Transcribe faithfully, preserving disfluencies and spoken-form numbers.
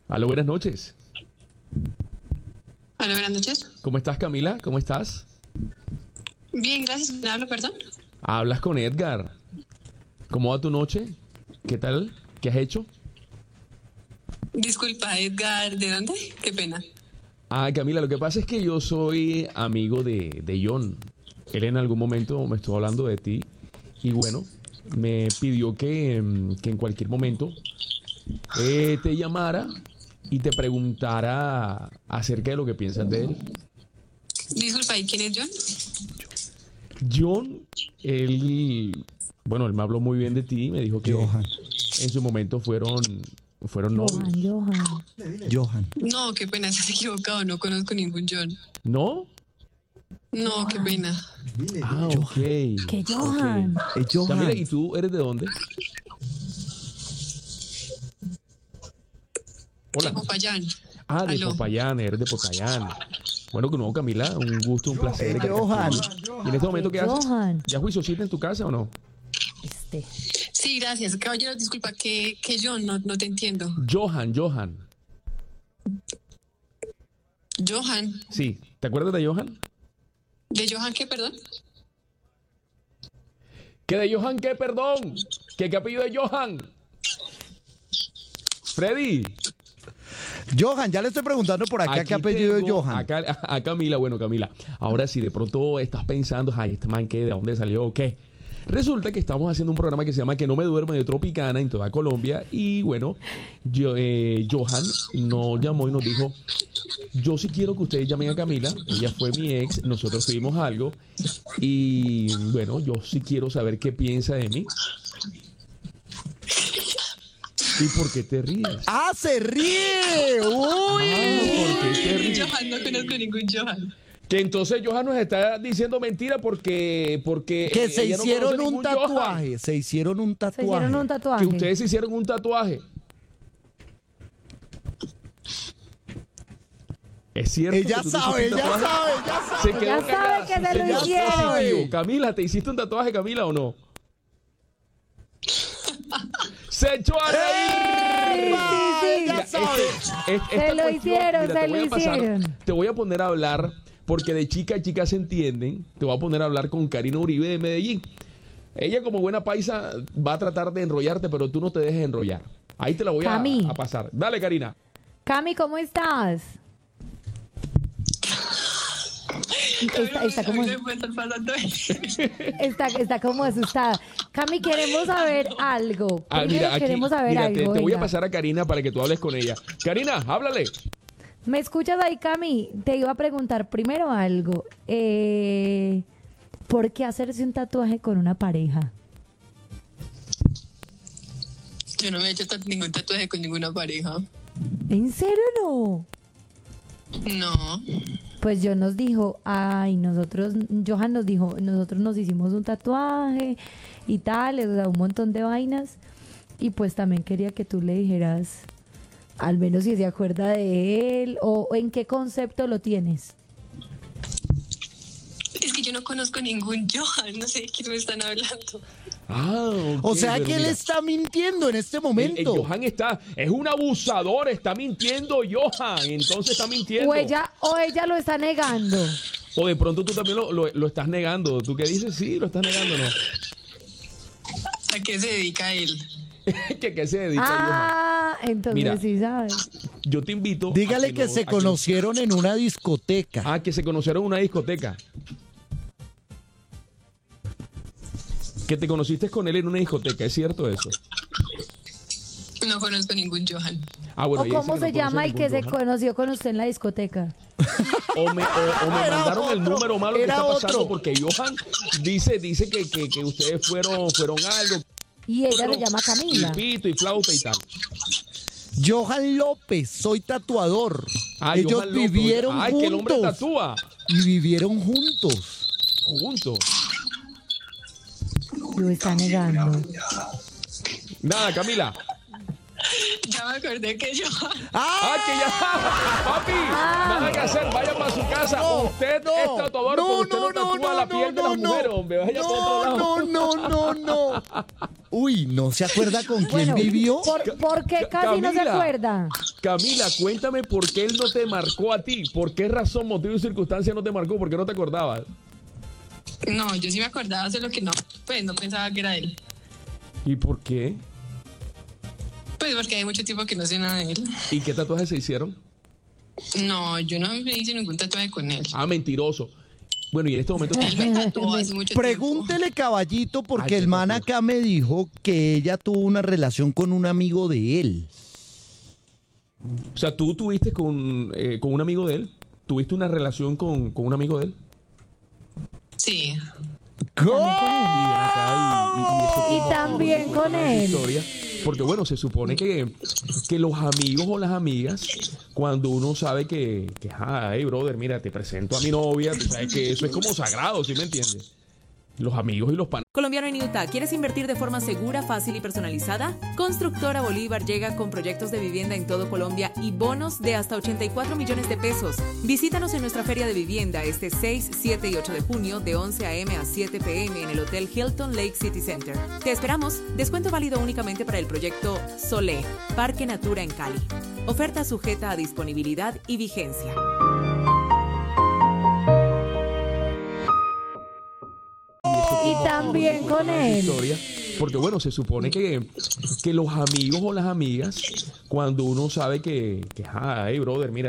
Aló, buenas noches. Hola, buenas noches. ¿Cómo estás, Camila? ¿Cómo estás? Bien, gracias. ¿Me hablo, perdón? Hablas con Edgar. ¿Cómo va tu noche? ¿Qué tal? ¿Qué has hecho? Disculpa, Edgar, ¿de dónde? Qué pena. Ah, Camila, lo que pasa es que yo soy amigo de, de John. Él en algún momento me estuvo hablando de ti y bueno, me pidió que, que en cualquier momento eh, te llamara y te preguntara acerca de lo que piensas de él. Disculpa, ¿y quién es John? John, él, bueno, él me habló muy bien de ti, me dijo que Johan. en su momento fueron, fueron novios. Johan, Johan. Johan. No, qué pena, estás equivocado. No conozco ningún John. ¿No? No, qué pena. Ah, ok. Que Johan. Eh, Johan. Camila, ¿y tú eres de dónde? Hola. De Popayán. Ah, de Aló. Popayán, eres de Popayán. Bueno, que no, Camila, un gusto, un placer. Eh, Johan. ¿Y en este momento qué haces? Johan. ¿Ya juiciosita en tu casa o no? Este. Sí, gracias. Caballero, disculpa, ¿qué, qué John? No, no te entiendo. Johan, Johan. Johan. Sí, ¿te acuerdas de Johan? ¿De Johan qué, perdón? ¿Qué de Johan qué, perdón? ¿Qué, qué apellido de Johan? Freddy. Johan, ya le estoy preguntando por acá Aquí qué apellido es tengo Johan. Acá, a, a Camila, bueno, Camila, ahora sí, de pronto estás pensando, ay, este man, ¿qué? ¿De dónde salió? ¿O qué? Resulta que estamos haciendo un programa que se llama Que no me duermo de Tropicana en toda Colombia y bueno, yo, eh, Johan nos llamó y nos dijo, yo sí quiero que ustedes llamen a Camila, ella fue mi ex, nosotros tuvimos algo y bueno, yo sí quiero saber qué piensa de mí. ¿Y por qué te ríes? ¡Ah, se ríe! ¡Uy! Ah, ¿por qué te ríes? Johan, no conozco ningún Johan. Que entonces Johan nos está diciendo mentira porque... porque Que eh, se ella no hicieron conoce un ningún Johan. tatuaje. Se hicieron un Se tatuaje. hicieron un Que tatuaje. ustedes se hicieron un tatuaje. Es cierto. Ella que tú te sabe, hiciste un ella tatuaje? sabe, ella sabe. Se quedó Ella sabe callada, que sí, se lo señor. hicieron. Positivo. Camila, ¿te hiciste un tatuaje, Camila, o no? ¡Se echó a reír! Sí, sí, sí. Ya Mira, sabe. este- este- Se esta lo cuestión, hicieron, mira, se te lo voy a pasar- hicieron. Te voy a poner a hablar, porque de chica a chica se entienden. Te voy a poner a hablar con Karina Uribe de Medellín. Ella, como buena paisa, va a tratar de enrollarte, pero tú no te dejes enrollar. Ahí te la voy a, Cami. a pasar. Dale, Karina. Cami, ¿cómo estás? Está, está como, A mí me puede estar pasando eso. está, está como asustada. Cami, queremos saber algo. Ah, Primero mira, aquí, queremos saber mira, algo. te, te voy a venga. pasar a Karina para que tú hables con ella. Karina, háblale. ¿Me escuchas ahí, Cami? Te iba a preguntar primero algo. Eh, ¿Por qué hacerse un tatuaje con una pareja? Yo no me he hecho tat- ningún tatuaje con ninguna pareja. ¿En serio no? No. Pues yo nos dijo, ay, nosotros, Johan nos dijo, nosotros nos hicimos un tatuaje y tal, o sea, un montón de vainas. Y pues también quería que tú le dijeras, al menos si se acuerda de él, o, o en qué concepto lo tienes. Es que yo no conozco ningún Johan. No sé de quién me están hablando. Ah, ok, O sea pero que él mira, está mintiendo en este el- el momento. Johan está, es un abusador, está mintiendo Johan, entonces está mintiendo. O ella, o ella lo está negando. O de pronto tú también lo, lo- lo estás negando. ¿Tú qué dices? Sí, lo estás negando, ¿no? ¿A qué se dedica él? ¿Que qué se dedica Johan? Ah, entonces Mira. sí sabes. Yo te invito. a Dígale que no- se a conocieron en una discoteca. Ah, que se conocieron en una discoteca. Que te conociste con él en una discoteca, ¿es cierto eso? No conozco ningún Johan. Ah, bueno, ¿O ella dice cómo que no se llama conoce el que ningún se Johan. conoció con usted en la discoteca? O me, o- o me Era mandaron el otro, número malo que era está pasando otro. porque Johan dice, dice que, que, que ustedes fueron, fueron algo. Y ella se llama Camila. Y pito y flauta y tal. Johan López, soy tatuador. Ah, Ellos Johan López. vivieron Ay, que el hombre juntos. tatúa. Y vivieron juntos. Juntos. Lo está negando. Nada, Camila. Ya me acordé que Johan. Ah, que ya. Papi, nada que hacer. Vaya para su casa. No, usted no, es tatuador, no, pero usted no, no, no, tatúa no, la piel el de no, las no. mujeres, hombre, vaya por otro lado. No, no, no, no, no. Uy, ¿no se acuerda con quién Bueno, vivió? ¿Por, por qué Ca- casi no se Camila. acuerda? Camila, cuéntame por qué él no te marcó a ti. ¿Por qué razón, motivo y circunstancia no te marcó? ¿Por qué no te acordabas? No, yo sí me acordaba, solo que no, pues no pensaba que era él. ¿Y por qué? Pues porque hay mucho tiempo que no sé nada de él. ¿Y qué tatuajes se hicieron? No, yo no me hice ningún tatuaje con él. Ah, mentiroso. Bueno, y en este momento... Él me tatuó hace mucho tiempo. Pregúntele, caballito, porque Ay, el qué man tatuaje. acá me dijo que ella tuvo una relación con un amigo de él. O sea, tú tuviste con, eh, con un amigo de él. ¿Tuviste una relación con, con un amigo de él? Sí. ¿Cómo? Y ven acá y, y- y eso- Y también con él. historia. Porque bueno, se supone que, que los amigos o las amigas, cuando uno sabe que, que ay, brother, mira, te presento a mi novia, tú sabes que eso es como sagrado, ¿sí me entiendes? Los amigos y los panas. Colombiano en Utah, ¿quieres invertir de forma segura, fácil y personalizada? Constructora Bolívar llega con proyectos de vivienda en todo Colombia y bonos de hasta ochenta y cuatro millones de pesos. Visítanos en nuestra feria de vivienda este seis, siete y ocho de junio de once a eme a siete pe eme en el Hotel Hilton Lake City Center. Te esperamos. Descuento válido únicamente para el proyecto Solé, Parque Natura en Cali. Oferta sujeta a disponibilidad y vigencia. Y también con él. Historia. Porque bueno, se supone que, que los amigos o las amigas, cuando uno sabe que, que ay, brother, mira,